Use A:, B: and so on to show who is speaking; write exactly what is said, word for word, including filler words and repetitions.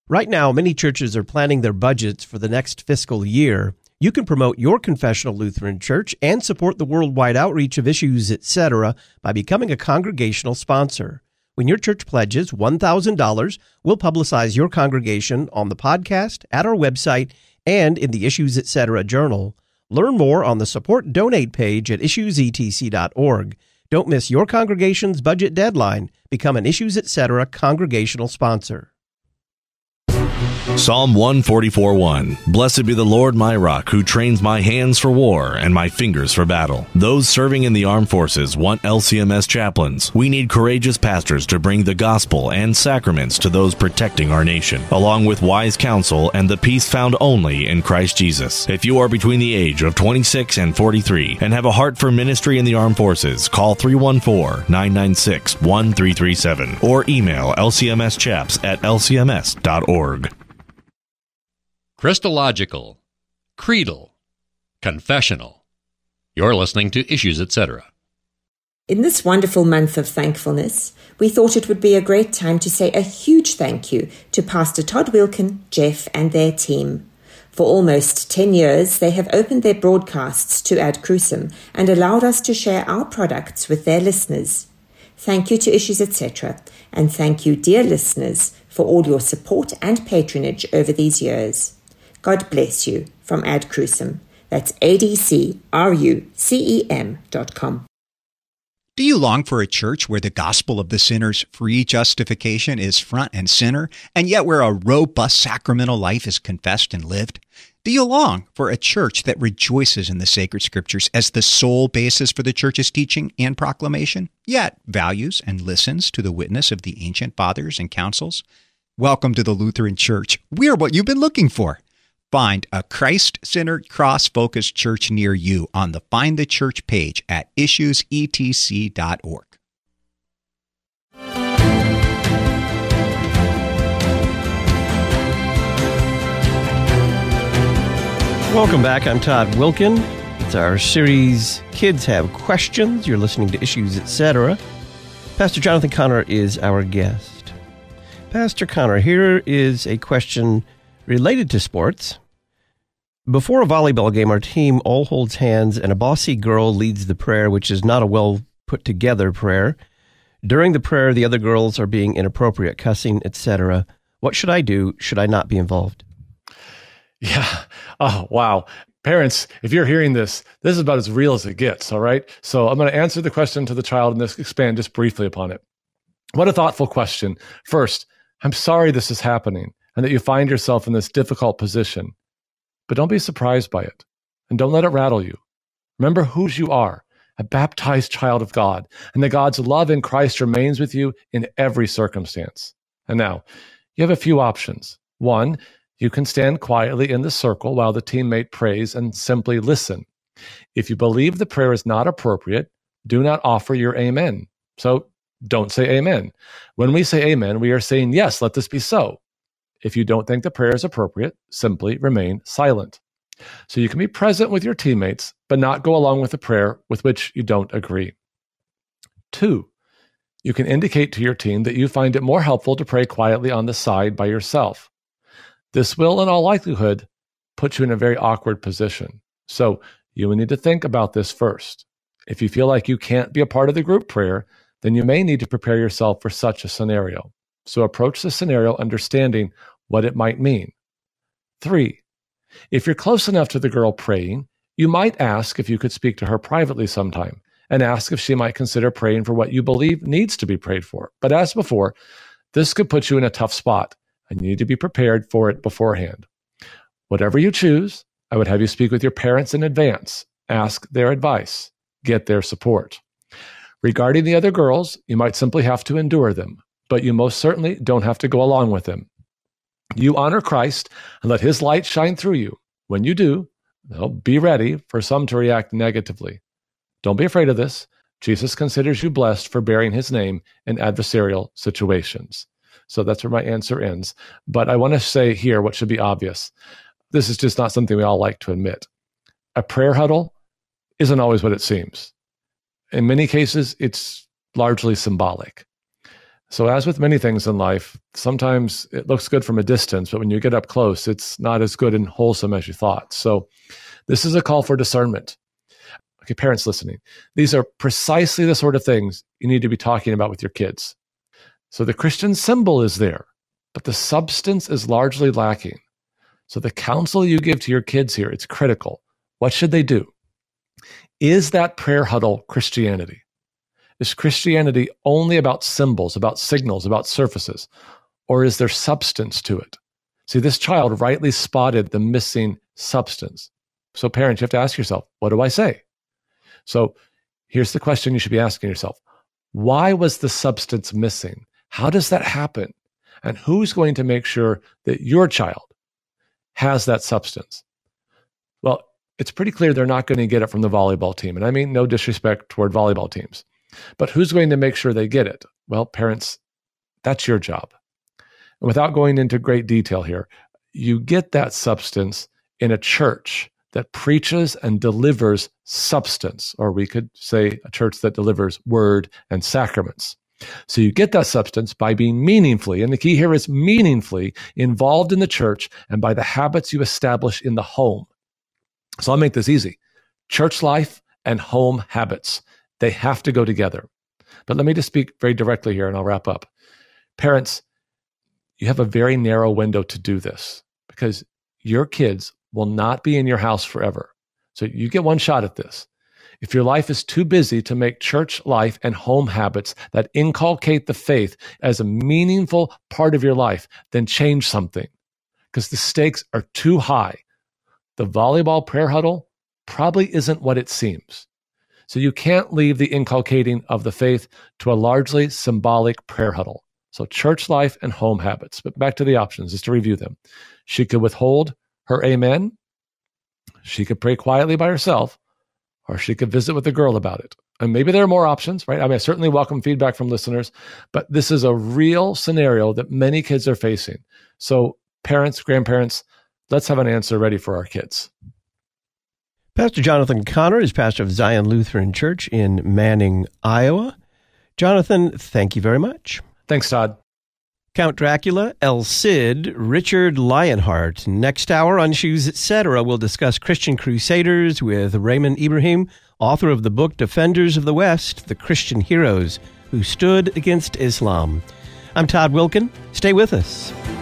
A: Right now, many churches are planning their budgets for the next fiscal year. You can promote your confessional Lutheran church and support the worldwide outreach of Issues, et cetera by becoming a congregational sponsor. When your church pledges one thousand dollars, we'll publicize your congregation on the podcast, at our website, and in the Issues, et cetera journal. Learn more on the Support Donate page at issues e t c dot org. Don't miss your congregation's budget deadline. Become an Issues, et cetera congregational sponsor.
B: Psalm one forty-four one. Blessed be the Lord my rock, who trains my hands for war and my fingers for battle. Those serving in the armed forces want L C M S chaplains. We need courageous pastors to bring the gospel and sacraments to those protecting our nation, along with wise counsel and the peace found only in Christ Jesus. If you are between the age of twenty-six and forty-three and have a heart for ministry in the armed forces, call three one four, nine nine six, one three three seven or email l c m s chaps at l c m s dot org.
C: Christological, creedal, confessional. You're listening to Issues, et cetera.
D: In this wonderful month of thankfulness, we thought it would be a great time to say a huge thank you to Pastor Todd Wilkin, Jeff, and their team. For almost ten years, they have opened their broadcasts to Ad Crucem and allowed us to share our products with their listeners. Thank you to Issues, et cetera, and thank you, dear listeners, for all your support and patronage over these years. God bless you from Ad Crucem. That's A D C R U C E M dot com.
E: Do you long for a church where the gospel of the sinner's free justification is front and center, and yet where a robust sacramental life is confessed and lived? Do you long for a church that rejoices in the sacred scriptures as the sole basis for the church's teaching and proclamation, yet values and listens to the witness of the ancient fathers and councils? Welcome to the Lutheran Church. We're what you've been looking for. Find a Christ-centered, cross-focused church near you on the Find the Church page at issues e t c dot org.
A: Welcome back. I'm Todd Wilkin. It's our series, Kids Have Questions. You're listening to Issues, et cetera. Pastor Jonathan Connor is our guest. Pastor Connor, here is a question related to sports. Before a volleyball game, our team all holds hands and a bossy girl leads the prayer, which is not a well put together prayer. During the prayer, the other girls are being inappropriate, cussing, et cetera. What should I do? Should I not be involved?
F: Yeah. Oh, wow. Parents, if you're hearing this, this is about as real as it gets, all right? So I'm going to answer the question to the child and just expand just briefly upon it. What a thoughtful question. First, I'm sorry this is happening and that you find yourself in this difficult position. But don't be surprised by it, and don't let it rattle you. Remember whose you are, a baptized child of God, and that God's love in Christ remains with you in every circumstance. And now, you have a few options. One, you can stand quietly in the circle while the teammate prays and simply listen. If you believe the prayer is not appropriate, do not offer your amen. So don't say amen. When we say amen, we are saying, yes, let this be so. If you don't think the prayer is appropriate, simply remain silent. So you can be present with your teammates, but not go along with a prayer with which you don't agree. Two, you can indicate to your team that you find it more helpful to pray quietly on the side by yourself. This will, in all likelihood, put you in a very awkward position. So you will need to think about this first. If you feel like you can't be a part of the group prayer, then you may need to prepare yourself for such a scenario. So approach the scenario understanding what it might mean. Three, if you're close enough to the girl praying, you might ask if you could speak to her privately sometime and ask if she might consider praying for what you believe needs to be prayed for. But as before, this could put you in a tough spot, and you need to be prepared for it beforehand. Whatever you choose, I would have you speak with your parents in advance, ask their advice, get their support. Regarding the other girls, you might simply have to endure them, but you most certainly don't have to go along with them. You honor Christ and let his light shine through you. When you do, well, be ready for some to react negatively. Don't be afraid of this. Jesus considers you blessed for bearing his name in adversarial situations. So that's where my answer ends. But I want to say here what should be obvious. This is just not something we all like to admit. A prayer huddle isn't always what it seems. In many cases, it's largely symbolic. So as with many things in life, sometimes it looks good from a distance, but when you get up close, it's not as good and wholesome as you thought. So this is a call for discernment. Okay, parents listening, these are precisely the sort of things you need to be talking about with your kids. So the Christian symbol is there, but the substance is largely lacking. So the counsel you give to your kids here, it's critical. What should they do? Is that prayer huddle Christianity? Is Christianity only about symbols, about signals, about surfaces? Or is there substance to it? See, this child rightly spotted the missing substance. So parents, you have to ask yourself, what do I say? So here's the question you should be asking yourself. Why was the substance missing? How does that happen? And who's going to make sure that your child has that substance? Well, it's pretty clear they're not going to get it from the volleyball team. And I mean no disrespect toward volleyball teams. But who's going to make sure they get it? Well, parents, that's your job. And without going into great detail here, you get that substance in a church that preaches and delivers substance, or we could say a church that delivers word and sacraments. So you get that substance by being meaningfully, and the key here is meaningfully involved in the church and by the habits you establish in the home. So I'll make this easy. Church life and home habits, they have to go together. But let me just speak very directly here and I'll wrap up. Parents, you have a very narrow window to do this because your kids will not be in your house forever. So you get one shot at this. If your life is too busy to make church life and home habits that inculcate the faith as a meaningful part of your life, then change something because the stakes are too high. The volleyball prayer huddle probably isn't what it seems. So you can't leave the inculcating of the faith to a largely symbolic prayer huddle. So church life and home habits. But back to the options, just to review them. She could withhold her amen. She could pray quietly by herself, or she could visit with the girl about it. And maybe there are more options, right? I mean, I certainly welcome feedback from listeners, but this is a real scenario that many kids are facing. So parents, grandparents, let's have an answer ready for our kids.
A: Pastor Jonathan Connor is pastor of Zion Lutheran Church in Manning, Iowa. Jonathan, thank you very much.
F: Thanks, Todd.
A: Count Dracula, El Cid, Richard Lionheart. Next hour on Issues Etc., we'll discuss Christian Crusaders with Raymond Ibrahim, author of the book Defenders of the West, The Christian Heroes Who Stood Against Islam. I'm Todd Wilkin. Stay with us.